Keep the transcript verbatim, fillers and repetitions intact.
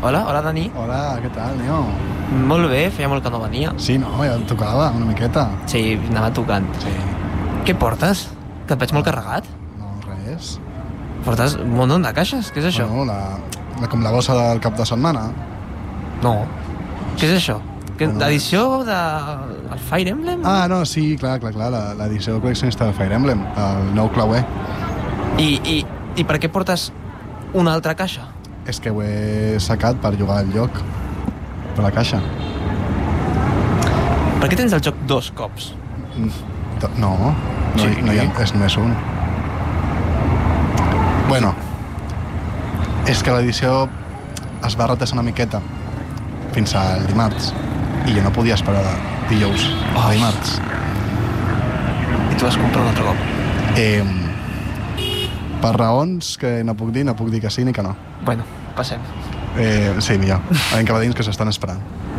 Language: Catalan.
Hola, hola Dani. Hola, què tal, Neo? Molt bé, feia molt que no venia. Sí, no, ja em tocava una miqueta. Sí, anava tocant. Sí. Què portes? Que et veig molt carregat. No, res. Portes un munt de caixes? Què és això? Bueno, la, la, com la bossa del cap de setmana. No. Què és això? Que, Bueno. L'edició de... el Fire Emblem? Ah, no, sí, clar, clar, clar, la- l'edició col·leccionista de Fire Emblem, el nou clauer. I, i, I per què portes una altra caixa? És que ho he sacat per jugar al joc, per la caixa. Per què tens el joc dos cops? Mm, No, no, Sí. hi- no hi ha, és només un. Bueno, és que l'edició es va retrasar una miqueta fins al dimarts i jo no podia esperar de dijous a Ai. dimarts. I tu vas comprar un altre cop. Eh, per raons que no puc dir, no puc dir que sí ni que no. Bueno, passem. Eh, sí, millor. Anem cap a dins que s'estan esperant.